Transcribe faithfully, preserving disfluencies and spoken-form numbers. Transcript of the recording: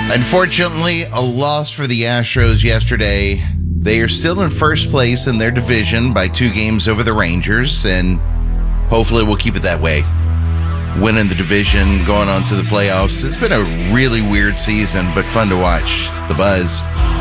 Unfortunately, a loss for the Astros yesterday. They are still in first place in their division by two games over the Rangers, and hopefully we'll keep it that way. Winning the division, going on to the playoffs. It's been a really weird season, but fun to watch. The Buzz.